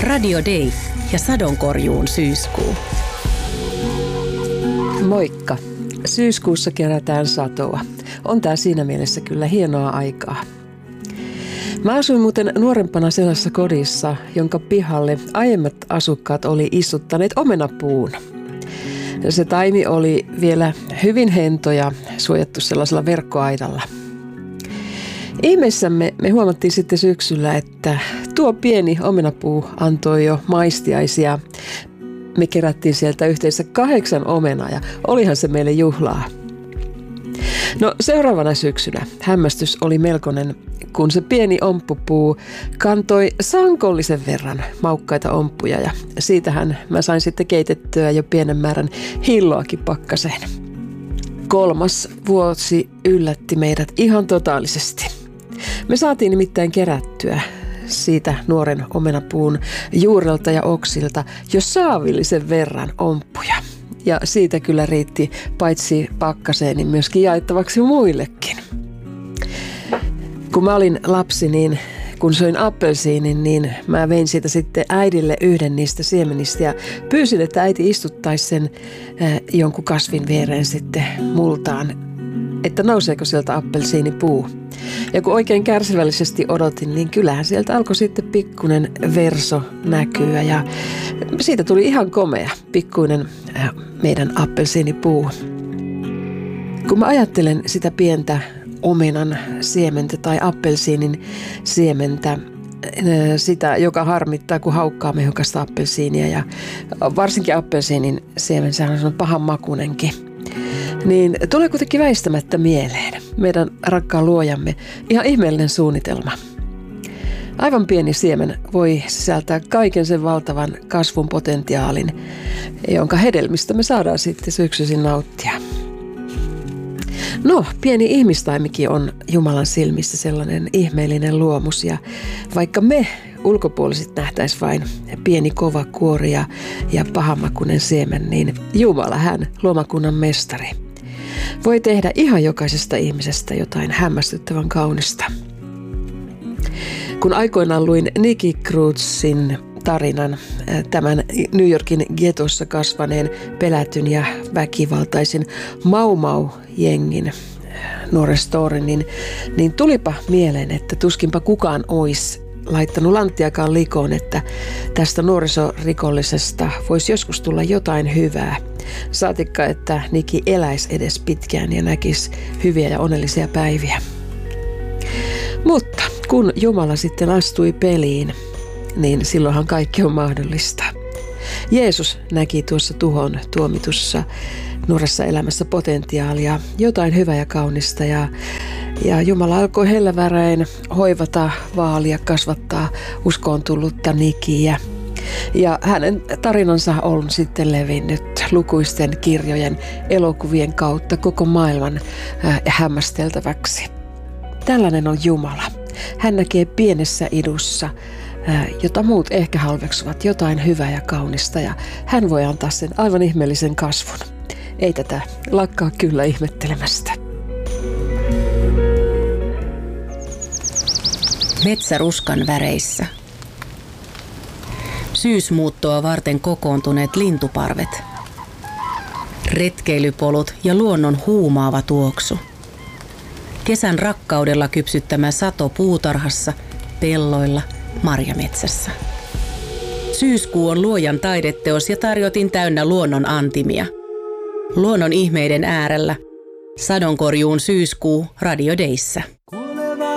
Radio Day ja sadonkorjuun syyskuu. Moikka! Syyskuussa kerätään satoa. On tää siinä mielessä kyllä hienoa aikaa. Mä asuin muuten nuorempana sellaisessa kodissa, jonka pihalle aiemmat asukkaat oli istuttaneet omenapuun. Se taimi oli vielä hyvin hento ja suojattu sellaisella verkkoaidalla. Ihmeissämme me huomattiin sitten syksyllä, että tuo pieni omenapuu antoi jo maistiaisia. Me kerättiin sieltä yhteensä 8 omenaa ja olihan se meille juhlaa. No seuraavana syksynä hämmästys oli melkoinen, kun se pieni omppupuu kantoi sankollisen verran maukkaita omppuja ja siitähän mä sain sitten keitettyä jo pienen määrän hilloakin pakkaseen. 3. vuosi yllätti meidät ihan totaalisesti. Me saatiin nimittäin kerättyä siitä nuoren omenapuun juurelta ja oksilta jo saavillisen verran omppuja. Ja siitä kyllä riitti paitsi pakkaseen, niin myöskin jaettavaksi muillekin. Kun mä olin lapsi, niin kun söin appelsiinin, niin mä vein siitä sitten äidille yhden niistä siemenistä ja pyysin, että äiti istuttaisi sen jonkun kasvin viereen sitten multaan, että nouseeko sieltä appelsiinipuu. Ja kun oikein kärsivällisesti odotin, niin kyllähän sieltä alkoi sitten pikkuinen verso näkyä ja siitä tuli ihan komea pikkuinen meidän appelsiinipuu. Kun mä ajattelen sitä pientä omenan siementä tai appelsiinin siementä, sitä, joka harmittaa, kun haukkaa mehukasta appelsiinia ja varsinkin appelsiinin siemen, sehän on pahan makunenkin. Niin tulee kuitenkin väistämättä mieleen meidän rakkaan luojamme ihan ihmeellinen suunnitelma. Aivan pieni siemen voi sisältää kaiken sen valtavan kasvun potentiaalin, jonka hedelmistä me saadaan sitten syksyisin nauttia. No, pieni ihmistaimikin on Jumalan silmissä sellainen ihmeellinen luomus ja vaikka me ulkopuoliset nähtäisi vain pieni kova kuori ja pahamakuinen siemen, niin Jumala, hän luomakunnan mestari, voi tehdä ihan jokaisesta ihmisestä jotain hämmästyttävän kaunista. Kun aikoinaan luin Nicky Cruzin tarinan, tämän New Yorkin getossa kasvaneen pelätyn ja väkivaltaisen Mau Mau-jengin nuoren story, niin tulipa mieleen, että tuskinpa kukaan olisi laittanut lanttiakaan likoon, että tästä nuorisorikollisesta voisi joskus tulla jotain hyvää. Saatikka, että Niki eläisi edes pitkään ja näkisi hyviä ja onnellisia päiviä. Mutta kun Jumala sitten astui peliin, niin silloinhan kaikki on mahdollista. Jeesus näki tuossa tuhon tuomitussa nuoressa elämässä potentiaalia, jotain hyvää ja kaunista ja Jumala alkoi helläväräin hoivata, vaalia, kasvattaa uskoon tullutta Nikiä. Ja hänen tarinansa on sitten levinnyt lukuisten kirjojen, elokuvien kautta koko maailman hämmästeltäväksi. Tällainen on Jumala. Hän näkee pienessä idussa, jota muut ehkä halveksuvat, jotain hyvää ja kaunista ja hän voi antaa sen aivan ihmeellisen kasvun. Ei tätä lakkaa kyllä ihmettelemästä. Metsäruskan väreissä. Syysmuuttoa varten kokoontuneet lintuparvet. Retkeilypolut ja luonnon huumaava tuoksu. Kesän rakkaudella kypsyttämä sato puutarhassa, pelloilla, marjametsässä. Syyskuu on luojan taideteos ja tarjotin täynnä luonnon antimia. Luonnon ihmeiden äärellä. Sadonkorjuun syyskuu Radio Dayssä.